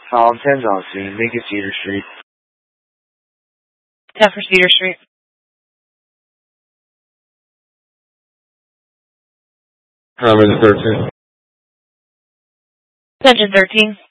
Column 10's on scene. Lincoln Cedar Street. 10 for Cedar Street. Number 13. Attention 13.